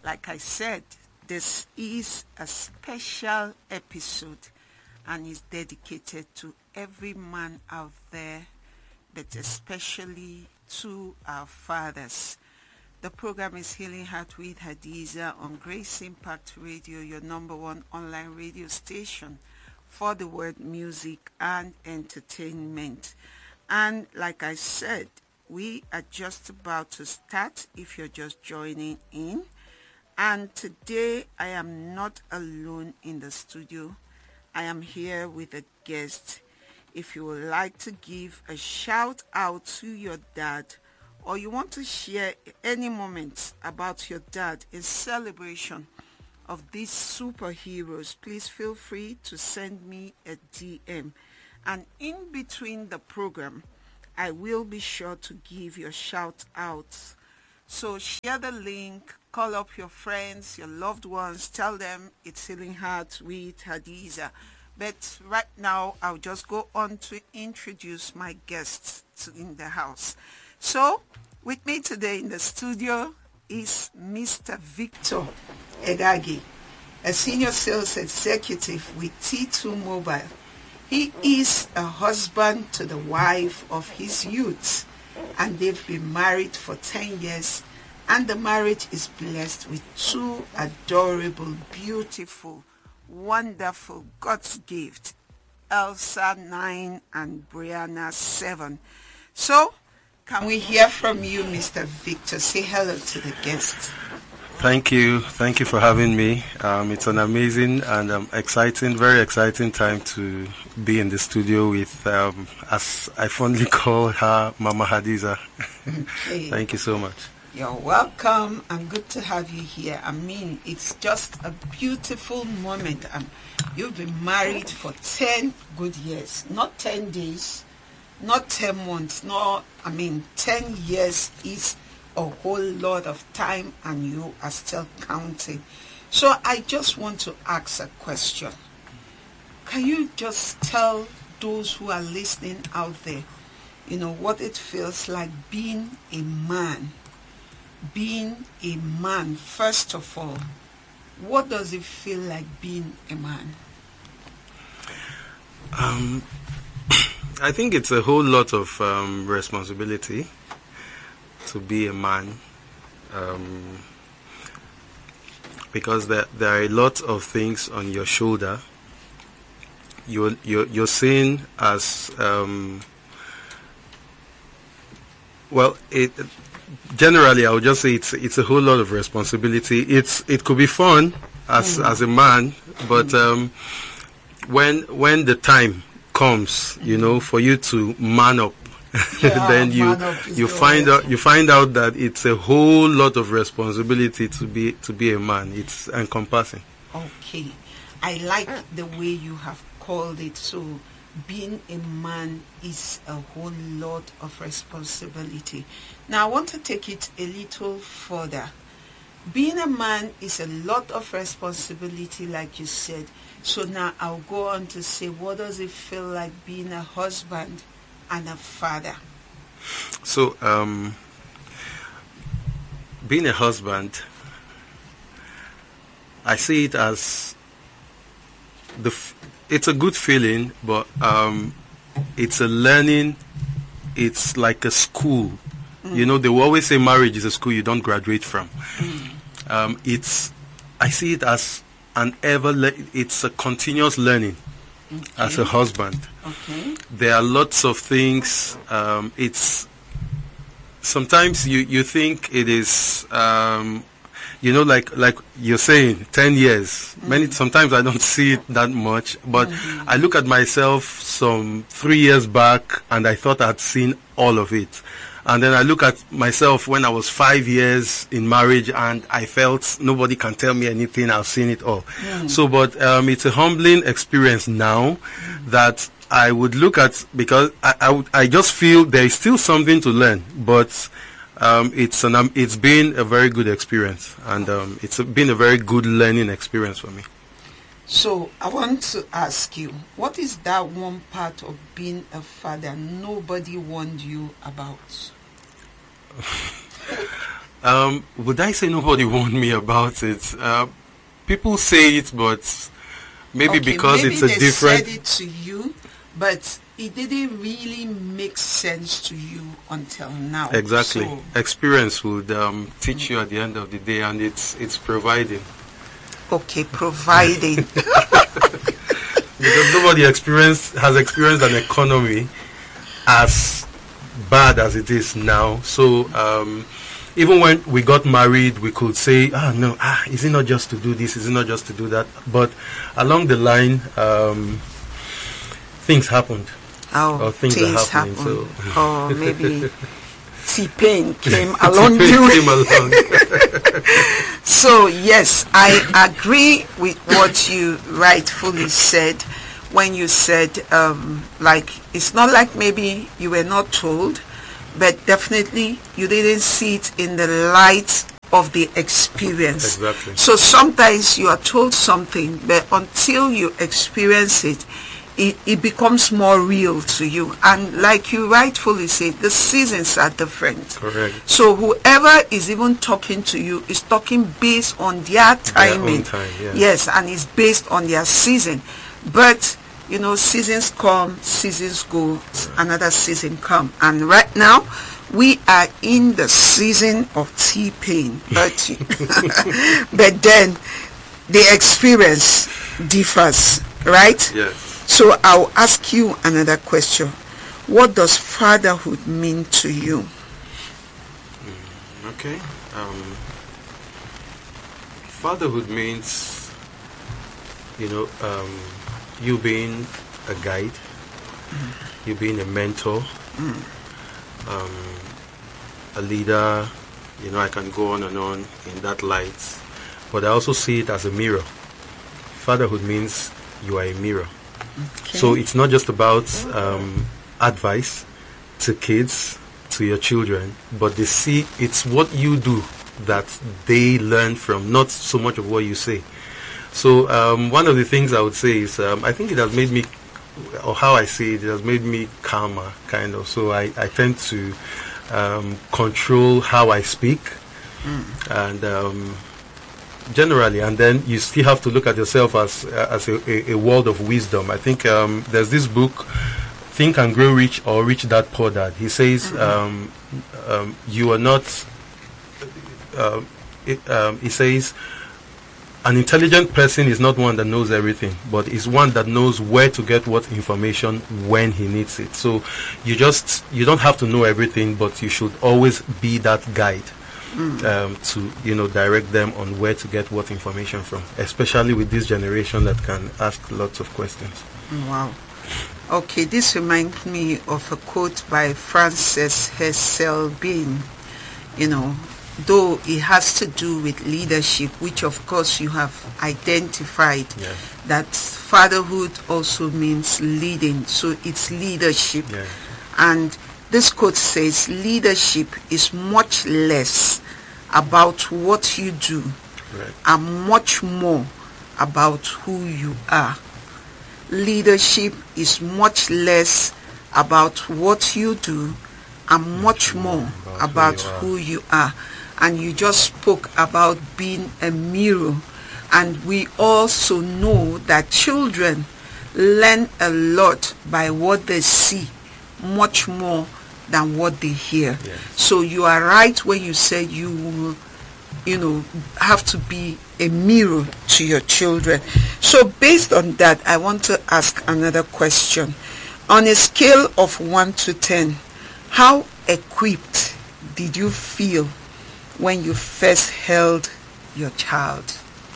like I said, this is a special episode and is dedicated to every man out there, but especially to our fathers. The program is Healing Heart with Hadiza on Grace Impact Radio, your number one online radio station for the word music and entertainment. And like I said, we are just about to start if you're just joining in. And today I am not alone in the studio. I am here with a guest. If you would like to give a shout out to your dad, or you want to share any moments about your dad in celebration of these superheroes, please feel free to send me a DM. And in between the program, I will be sure to give your shout outs. So share the link, call up your friends, your loved ones, tell them it's Healing Heart with Hadiza. But right now, I'll just go on to introduce my guests in the house. So with me today in the studio is Mr. Victor Egagi, a senior sales executive with T2 Mobile. He is a husband to the wife of his youth, and they've been married for 10 years, and the marriage is blessed with two adorable, beautiful, wonderful God's gift, Elsa 9 and Brianna 7. So, can we hear from you, Mr. Victor? Say hello to the guests. Thank you for having me. It's an amazing and very exciting time to be in the studio with, as I fondly call her, Mama Hadiza. Okay. Thank you so much. You're welcome, and good to have you here. I mean, it's just a beautiful moment. You've been married for 10 good years, not 10 days, not 10 months, 10 years is a whole lot of time, and you are still counting. So I just want to ask a question. Can you just tell those who are listening out there, what it feels like being a man? Being a man, first of all, what does it feel like being a man? I think it's a whole lot of responsibility to be a man, because there are a lot of things on your shoulder. You're seen as generally, I would just say it's a whole lot of responsibility. It could be fun as a man, but when the time comes, for you to man up, then you find out that it's a whole lot of responsibility to be a man. It's encompassing. Okay, I like the way you have called it. So being a man is a whole lot of responsibility. Now I want to take it a little further. Being a man is a lot of responsibility, like you said. So now I'll go on to say, what does it feel like being a husband and a father? So, being a husband, I see it as it's a good feeling, but it's a learning. It's like a school. They will always say marriage is a school you don't graduate from. I see it as it's a continuous learning. Okay. As a husband. Okay. There are lots of things. It's sometimes you think it is like you're saying 10 years. Sometimes I don't see it that much, but I look at myself some 3 years back and I thought I'd seen all of it. And then I look at myself when I was 5 years in marriage and I felt nobody can tell me anything. I've seen it all. So, but it's a humbling experience now that I would look at, because I just feel there is still something to learn, but it's been a very good experience, and it's been a very good learning experience for me. So I want to ask you, what is that one part of being a father nobody warned you about? Would I say nobody warned me about it? People say it, but maybe because maybe it's a they different. said it to you, but it didn't really make sense to you until now. Exactly. So, Experience would teach you at the end of the day, and it's providing. okay, providing. Because nobody has experienced an economy as bad as it is now. So even when we got married, we could say, is it not just to do this? Is it not just to do that? But along the line, things happened. Oh, Or things are happening. happen. So. Or maybe T-Pain came along. Came along. So yes, I agree with what you rightfully said when you said like it's not like maybe you were not told, but definitely you didn't see it in the light of the experience. Exactly. So sometimes you are told something, but until you experience it, it becomes more real to you. And like you rightfully said, the seasons are different. Correct. So whoever is even talking to you is talking based on their timing. Their own time, yes. Yes, and it's based on their season. But, you know, seasons come, seasons go, another season come. And right now, we are in the season of T-Pain. But, but then the experience differs, right? Yes. So I'll ask you another question. What does fatherhood mean to you? Okay. Fatherhood means, you being a guide, you being a mentor, a leader. I can go on and on in that light. But I also see it as a mirror. Fatherhood means you are a mirror. Okay. So it's not just about advice to kids, to your children, but they see it's what you do that they learn from, not so much of what you say. So one of the things I would say is I think it has made me, or how I see it, it has made me calmer, kind of. So I tend to control how I speak and generally, and then you still have to look at yourself as a world of wisdom. I think there's this book, Think and Grow Rich or Rich Dad Poor Dad. He says you are not. He says an intelligent person is not one that knows everything, but is one that knows where to get what information when he needs it. So you don't have to know everything, but you should always be that guide. To direct them on where to get what information from, especially with this generation that can ask lots of questions. Wow. Okay, this reminds me of a quote by Frances Herschel Bean. Though it has to do with leadership, which of course you have identified, that fatherhood also means leading, so it's leadership. And this quote says, leadership is much less about what you do and much more about who you are. Leadership is much less about what you do and much more about who you are. And you just spoke about being a mirror. And we also know that children learn a lot by what they see, much more than what they hear. So you are right when you say you will, have to be a mirror to your children. So based on that, I want to ask another question. On a scale of 1 to 10, how equipped did you feel when you first held your child?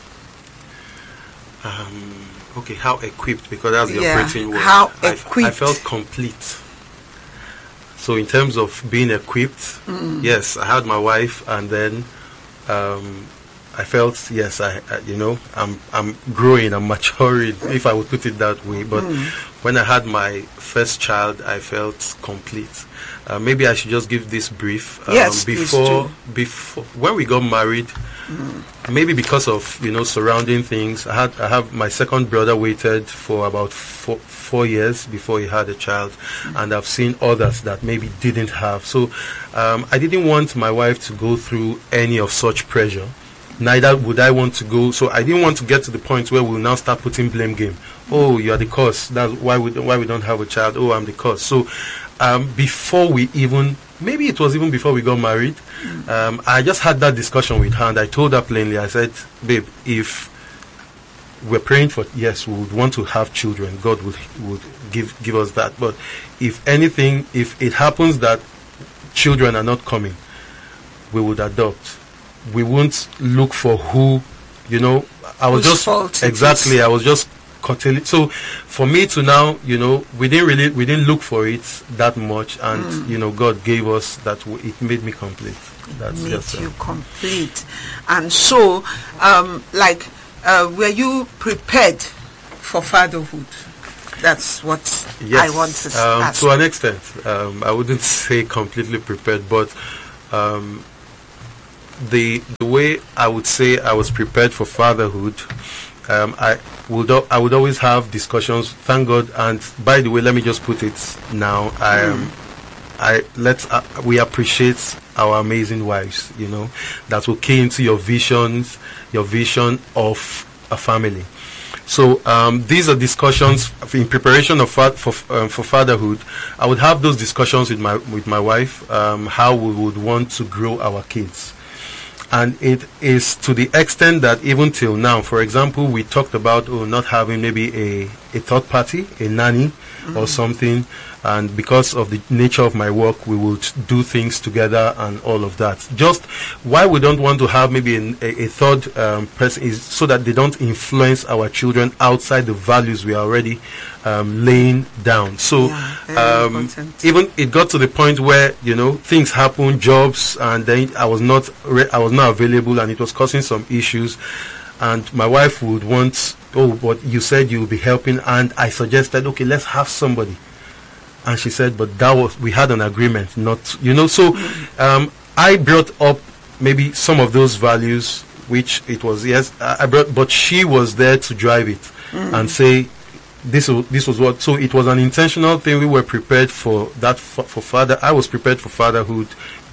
Okay, how equipped? Because that's the operating word. How equipped? I felt complete. So in terms of being equipped, yes, I had my wife, and then I felt, yes, I'm growing, I'm maturing, if I would put it that way. But when I had my first child, I felt complete. Maybe I should just give this brief. Yes, before when we got married, maybe because of, surrounding things. I have my second brother waited for about 4 years before he had a child, and I've seen others that maybe didn't have. So I didn't want my wife to go through any of such pressure. Neither would I want to go. So I didn't want to get to the point where we'll now start putting blame game. Oh, you are the cause. That's why we don't have a child. Oh, I'm the cause. So before we even, maybe it was even before we got married, I just had that discussion with her, and I told her plainly, I said, babe, if we're praying for, yes, we would want to have children, God would give us that. But if anything, if it happens that children are not coming, we would adopt. We won't look for who, I was Whose fault it exactly, is. I was just cutting it. So for me to now, we didn't look for it that much, and God gave us that. It made me complete. That's Made just you complete. And so, were you prepared for fatherhood? That's what yes, I want to ask. to an extent. I wouldn't say completely prepared, but the way I would say I was prepared for fatherhood, I would always have discussions. Thank God. And by the way, let me just put it now. We appreciate our amazing wives, that will key into your vision of a family. So these are discussions in preparation of for fatherhood. I would have those discussions with my wife, how we would want to grow our kids. And it is to the extent that even till now, for example, we talked about not having maybe a third party, a nanny or something. And because of the nature of my work, we would do things together and all of that. Just why we don't want to have maybe a third person is so that they don't influence our children outside the values we are already laying down. So even it got to the point where things happen, jobs, and then I was not available, and it was causing some issues. And my wife would want, but you said you would be helping, and I suggested, okay, let's have somebody. And she said, but we had an agreement not, so I brought up maybe some of those values, which it was, yes, but she was there to drive it and say, this was what, so it was an intentional thing. We were prepared for that, I was prepared for fatherhood,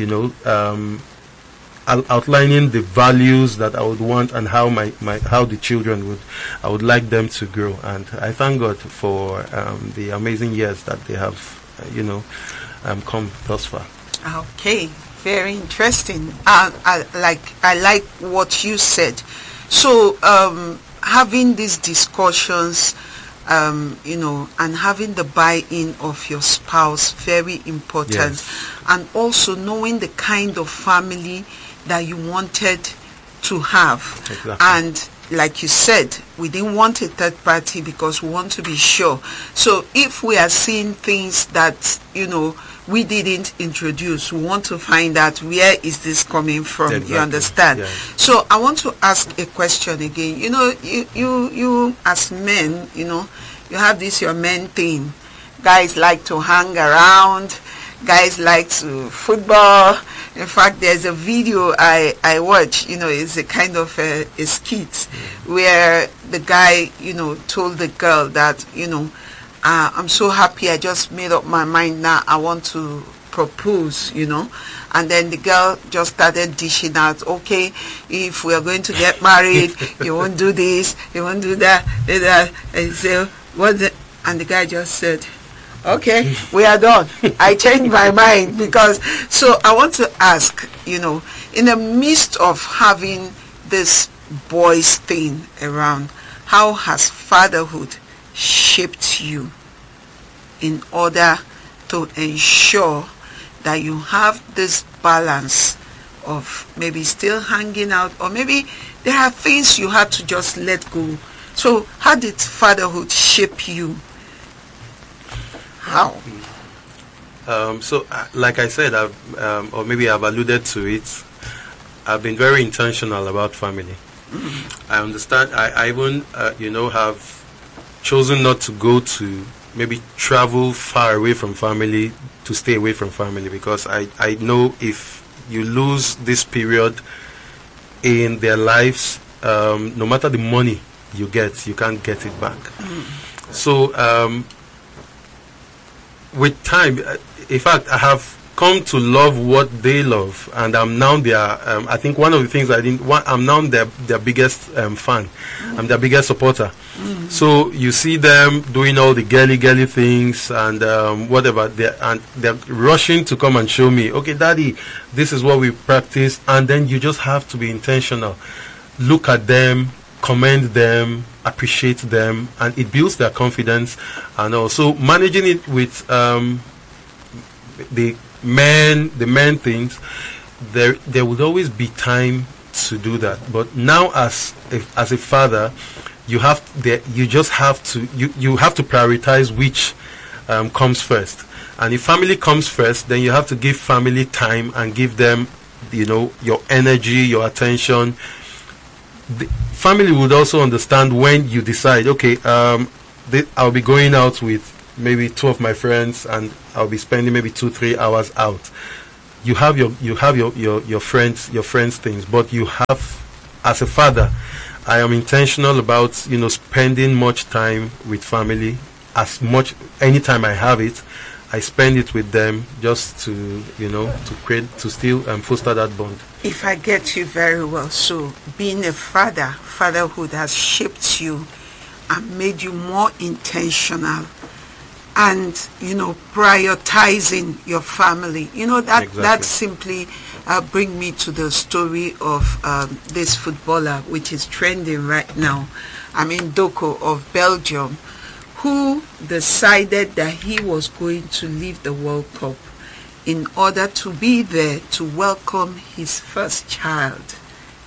outlining the values that I would want and how how the children I would like them to grow. And I thank God for the amazing years that they have come thus far. Okay, very interesting. I like what you said. So having these discussions, and having the buy-in of your spouse, very important. Yes. And also knowing the kind of family that you wanted to have. Exactly. And like you said, we didn't want a third party because we want to be sure. So if we are seeing things that we didn't introduce, we want to find out where is this coming from. Exactly. You understand? Yeah. So I want to ask a question again. You as men, you have this your men thing. Guys like to hang around. Guys like to football. In fact, there's a video I watch, it's a kind of a skit where the guy, told the girl that, I'm so happy, I just made up my mind now, I want to propose, and then the girl just started dishing out, okay, if we are going to get married, you won't do this, you won't do that, and say, and the guy just said, okay, we are done. I changed my mind so I want to ask, in the midst of having this boys thing around, how has fatherhood shaped you in order to ensure that you have this balance of maybe still hanging out, or maybe there are things you had to just let go. So how did fatherhood shape you? How? Like I said, or maybe I've alluded to it, I've been very intentional about family. I understand. I even, have chosen not to go to maybe travel far away from family to stay away from family, because I know if you lose this period, in their lives, no matter the money you get, you can't get it back. So with time, in fact, I have come to love what they love, and I'm now their. I think one of the things I'm now their biggest fan. I'm their biggest supporter. So you see them doing all the girly things and whatever. They're rushing to come and show me. Okay, Daddy, this is what we practice, and then you just have to be intentional. Look at them, commend them, appreciate them, and it builds their confidence. And also managing it with the men things, there would always be time to do that. But now as a father, you just have to prioritize which comes first. And if family comes first, then you have to give family time and give them, your energy, your attention. The family would also understand when you decide, okay, I'll be going out with maybe 2 of my friends, and I'll be spending maybe 2-3 hours out. You have your friends things, but you have, as a father, I am intentional about spending much time with family. As much anytime I have it, I spend it with them, just to still foster that bond. If I get you very well, so being a fatherhood has shaped you and made you more intentional, and prioritizing your family. That simply bring me to the story of this footballer, which is trending right now. Doku of Belgium, who decided that he was going to leave the World Cup in order to be there to welcome his first child.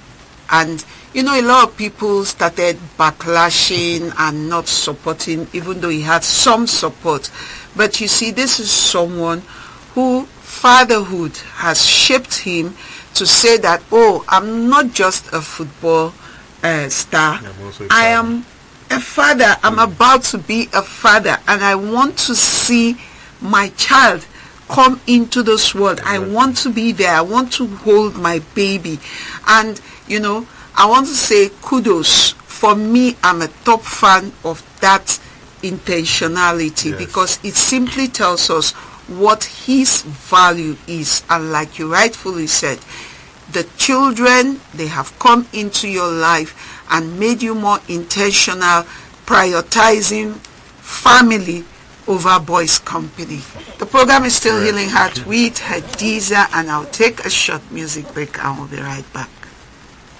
And a lot of people started backlashing and not supporting, even though he had some support. But you see, this is someone who fatherhood has shaped him to say that, I'm not just a football star. I am a father. I'm about to be a father, and I want to see my child come into this world. I want to be there. I want to hold my baby. And I want to say kudos. For me, I'm a top fan of that intentionality, because it simply tells us what his value is. And like you rightfully said, the children, they have come into your life and made you more intentional, prioritizing family over boys' company. The program is still Healing Heart with Hadiza, and I'll take a short music break and we'll be right back.